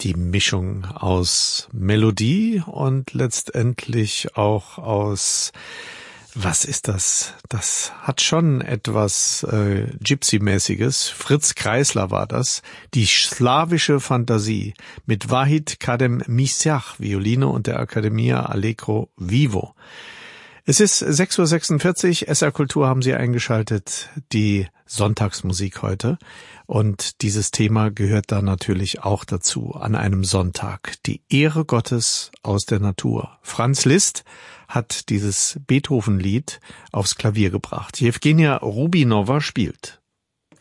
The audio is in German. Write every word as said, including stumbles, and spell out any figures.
die Mischung aus Melodie und letztendlich auch aus, was ist das? Das hat schon etwas äh, Gypsy-mäßiges. Fritz Kreisler war das. Die slawische Fantasie mit Vahid Kadem Misiach, Violine und der Accademia Allegro Vivo. Es ist sechs Uhr sechsundvierzig, S R Kultur haben Sie eingeschaltet, die Sonntagsmusik heute. Und dieses Thema gehört da natürlich auch dazu, an einem Sonntag. Die Ehre Gottes aus der Natur. Franz Liszt hat dieses Beethoven-Lied aufs Klavier gebracht. Jewgenia Rubinova spielt.